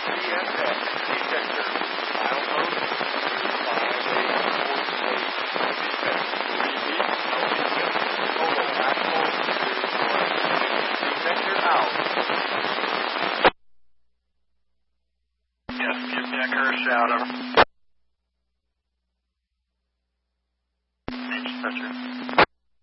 CSX detector. Milepost 25848. Repeat, no defect. Total actual 2 Detector out. Yes, give Decker a shout.